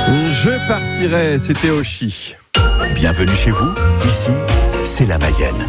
Je partirai, c'était Oshi. Bienvenue chez vous, ici, c'est la Mayenne.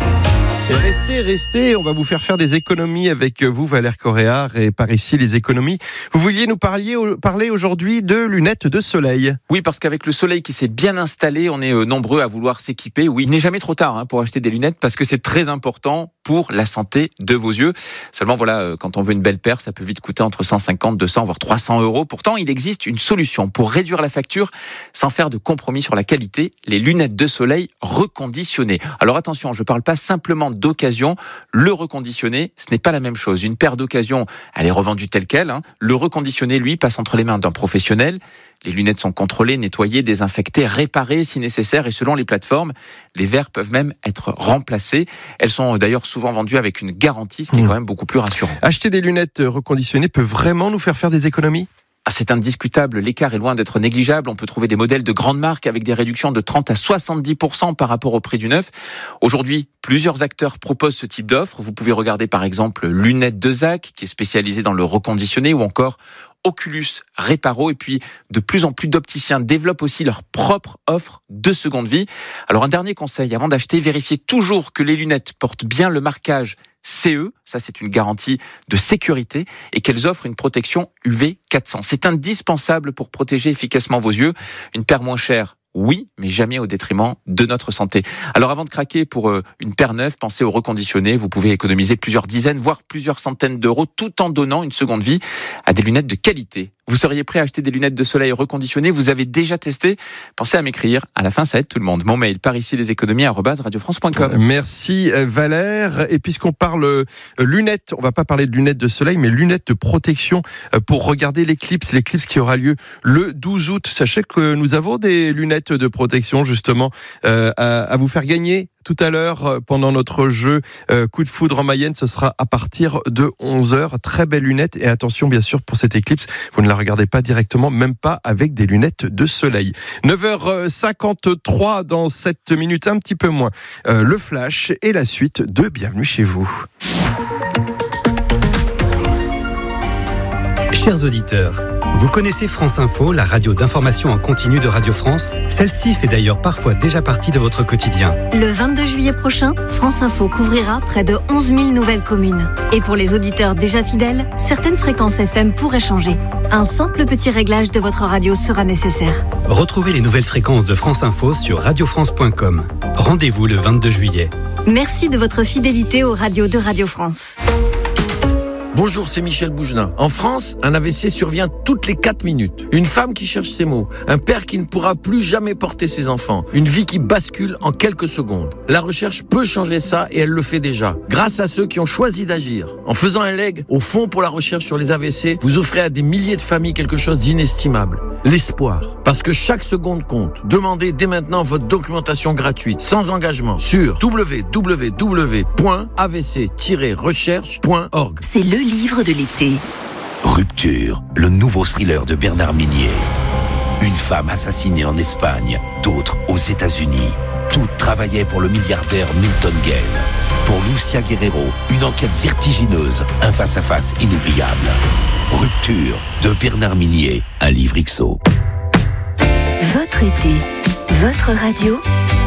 Et restez, on va vous faire des économies avec vous, Valère Coréard, et par ici les économies. Vous vouliez nous parler aujourd'hui de lunettes de soleil. Oui, parce qu'avec le soleil qui s'est bien installé, on est nombreux à vouloir s'équiper. Oui, il n'est jamais trop tard pour acheter des lunettes, parce que c'est très important pour la santé de vos yeux. Seulement, voilà, quand on veut une belle paire, ça peut vite coûter entre 150, 200, voire 300 €. Pourtant, il existe une solution pour réduire la facture sans faire de compromis sur la qualité, les lunettes de soleil reconditionnées. Alors attention, je ne parle pas simplement d'occasion. Le reconditionné, ce n'est pas la même chose. Une paire d'occasion, elle est revendue telle quelle. Le reconditionné, lui, passe entre les mains d'un professionnel. Les lunettes sont contrôlées, nettoyées, désinfectées, réparées si nécessaire. Et selon les plateformes, les verres peuvent même être remplacés. Elles sont d'ailleurs souvent vendues avec une garantie, ce qui est quand même beaucoup plus rassurant. Acheter des lunettes reconditionnées peut vraiment nous faire des économies ? C'est indiscutable, l'écart est loin d'être négligeable. On peut trouver des modèles de grandes marques avec des réductions de 30 à 70% par rapport au prix du neuf. Aujourd'hui, plusieurs acteurs proposent ce type d'offre. Vous pouvez regarder par exemple Lunettes de Zach, qui est spécialisé dans le reconditionné, ou encore Oculus Reparo. Et puis, de plus en plus d'opticiens développent aussi leur propre offre de seconde vie. Alors, un dernier conseil, avant d'acheter, vérifiez toujours que les lunettes portent bien le marquage CE, ça c'est une garantie de sécurité, et qu'elles offrent une protection UV 400. C'est indispensable pour protéger efficacement vos yeux. Une paire moins chère, oui, mais jamais au détriment de notre santé. Alors avant de craquer pour une paire neuve, pensez au reconditionné. Vous pouvez économiser plusieurs dizaines, voire plusieurs centaines d'euros, tout en donnant une seconde vie à des lunettes de qualité. Vous seriez prêt à acheter des lunettes de soleil reconditionnées? Vous avez déjà testé? Pensez à m'écrire. À la fin, ça aide tout le monde. Mon mail, par ici les économies @radiofrance.com. Merci Valère. Et puisqu'on parle lunettes, on va pas parler de lunettes de soleil, mais lunettes de protection pour regarder l'éclipse qui aura lieu le 12 août. Sachez que nous avons des lunettes de protection justement à vous faire gagner tout à l'heure pendant notre jeu Coup de foudre en Mayenne. Ce sera à partir de 11h. Très belles lunettes, et attention bien sûr pour cette éclipse, vous ne la regardez pas directement, même pas avec des lunettes de soleil. 9h53 dans 7 minutes, un petit peu moins. Le flash et la suite de Bienvenue chez vous. Chers auditeurs, vous connaissez France Info, la radio d'information en continu de Radio France? Celle-ci fait d'ailleurs parfois déjà partie de votre quotidien. Le 22 juillet prochain, France Info couvrira près de 11 000 nouvelles communes. Et pour les auditeurs déjà fidèles, certaines fréquences FM pourraient changer. Un simple petit réglage de votre radio sera nécessaire. Retrouvez les nouvelles fréquences de France Info sur radiofrance.com. Rendez-vous le 22 juillet. Merci de votre fidélité aux radios de Radio France. Bonjour, c'est Michel Bougelin. En France, un AVC survient toutes les 4 minutes. Une femme qui cherche ses mots, un père qui ne pourra plus jamais porter ses enfants, une vie qui bascule en quelques secondes. La recherche peut changer ça, et elle le fait déjà, grâce à ceux qui ont choisi d'agir. En faisant un leg au Fonds pour la recherche sur les AVC, vous offrez à des milliers de familles quelque chose d'inestimable. L'espoir. Parce que chaque seconde compte. Demandez dès maintenant votre documentation gratuite, sans engagement, sur www.avc-recherche.org. C'est le livre de l'été. Rupture, le nouveau thriller de Bernard Minier. Une femme assassinée en Espagne, d'autres aux États-Unis. Toutes travaillaient pour le milliardaire Milton Gale. Pour Lucia Guerrero, une enquête vertigineuse, un face-à-face inoubliable. Rupture de Bernard Minier, un livre XO. Votre été, votre radio,